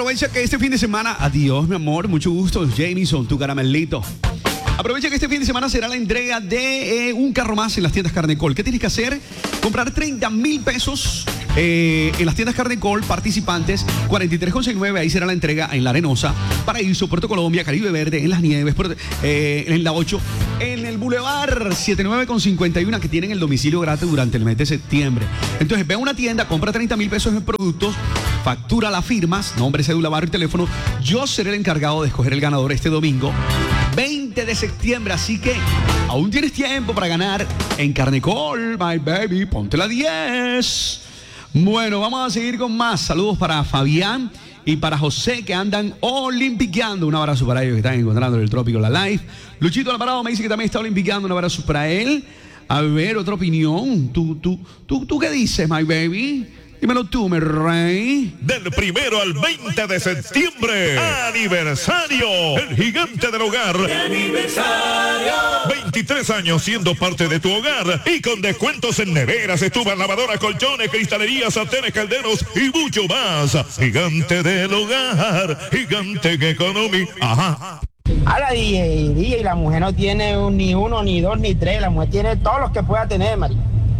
aprovecha que este fin de semana, adiós mi amor, mucho gusto, Jamison, tu caramelito. Aprovecha que este fin de semana será la entrega de un carro más en las tiendas Carnecol. ¿Qué tienes que hacer? Comprar 30,000 pesos en las tiendas Carnecol participantes, 43,69, ahí será la entrega en La Arenosa, Paraíso, Puerto Colombia, Caribe Verde, en Las Nieves, en la 8, en el Boulevard 79,51, que tienen el domicilio gratis durante el mes de septiembre. Entonces ve a una tienda, compra 30,000 pesos en productos, factura las firmas, nombre, cédula, barrio y teléfono. Yo seré el encargado de escoger el ganador este domingo 20 de septiembre, así que aún tienes tiempo para ganar en Carnecol, my baby, ponte la 10. Bueno, vamos a seguir con más. Saludos para Fabián y para José, que andan olimpiqueando. Un abrazo para ellos que están encontrando en el Trópico La Live. Luchito Alvarado me dice que también está olimpiqueando. Un abrazo para él. A ver, otra opinión. ¿Tú qué dices, my baby? Dímelo tú, mi rey. Del 1 al 20 de septiembre, aniversario, el gigante del hogar. ¡Aniversario! 23 años siendo parte de tu hogar y con descuentos en neveras, estufas, lavadoras, colchones, cristalerías, sartenes, calderos y mucho más. Gigante del hogar, gigante en economía. Ajá. A la DJ, la mujer no tiene ni uno, ni dos, ni tres. La mujer tiene todos los que pueda tener, Mari.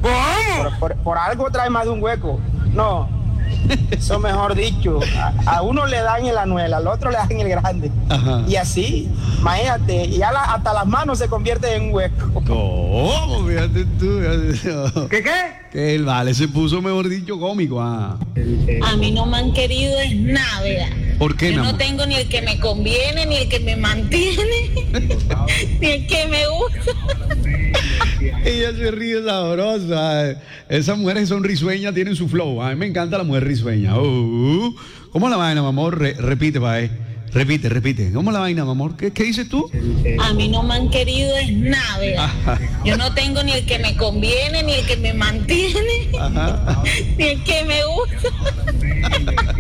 Por algo trae más de un hueco. No, eso mejor dicho, a uno le dan en la anuela, al otro le dan en el grande. Ajá. Y así, imagínate, y hasta las manos se convierten en un hueco. ¿Cómo? Fíjate tú. ¿Qué? Que el vale se puso, mejor dicho, cómico. A mí no me han querido es nada, ¿verdad? ¿Por qué, Yo no tengo ni el que me conviene, ni el que me mantiene, ni el que me gusta. Ella se ríe sabrosa. Esas mujeres son risueñas, tienen su flow. A mí me encanta la mujer risueña. ¿Cómo la vaina, mi amor? Repite, pa' Repite. ¿Cómo la vaina, mi amor? ¿Qué dices tú? A mí no me han querido es nada, ¿verdad? Yo no tengo ni el que me conviene, ni el que me mantiene, ni el que me gusta.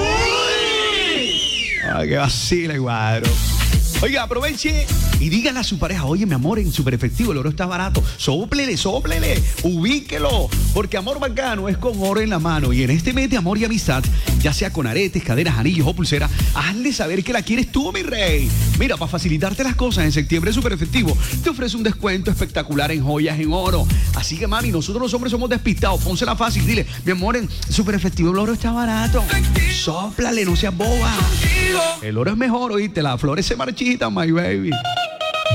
Ay, qué vacila, guadro. Oiga, aproveche y díganle a su pareja: oye, mi amor, en Super Efectivo el oro está barato. Sóplele, ubíquelo. Porque amor bacano es con oro en la mano. Y en este mes de amor y amistad, ya sea con aretes, cadenas, anillos o pulsera, hazle saber que la quieres tú, mi rey. Mira, para facilitarte las cosas, en septiembre Super Efectivo te ofrece un descuento espectacular en joyas en oro. Así que, mami, nosotros los hombres somos despistados. Pónsela fácil, dile: mi amor, en Super Efectivo el oro está barato. Sóplale, no seas boba. El oro es mejor, oíste, las flores se marchitan, my baby.